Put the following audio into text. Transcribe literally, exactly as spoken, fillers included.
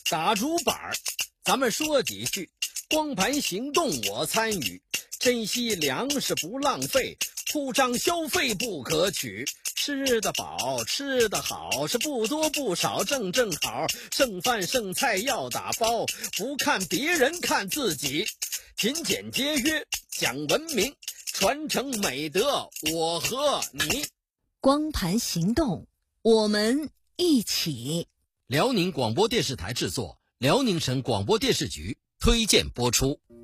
打竹板儿，咱们说几句。光盘行动我参与，珍惜粮食不浪费，铺张消费不可取。吃得饱，吃得好，是不多不少，正正好。剩饭剩菜要打包，不看别人看自己。勤俭节约讲文明，传承美德我和你。 光盘行动，我们一起。 辽宁广播电视台制作，辽宁省广播电视局推荐播出。